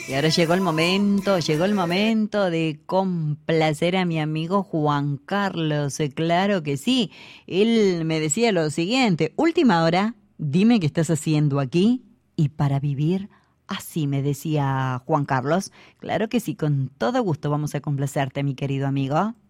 Y ahora llegó el momento de complacer a mi amigo Juan Carlos. Claro que sí. Él me decía lo siguiente: última hora, dime qué estás haciendo aquí y para vivir así, me decía Juan Carlos. Claro que sí, con todo gusto vamos a complacerte, mi querido amigo.